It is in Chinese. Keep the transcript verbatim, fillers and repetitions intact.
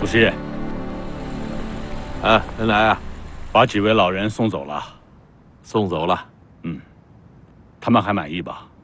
主席， 啊，人来啊， 把几位老人送走了。 送走了。 嗯，他们还满意吧？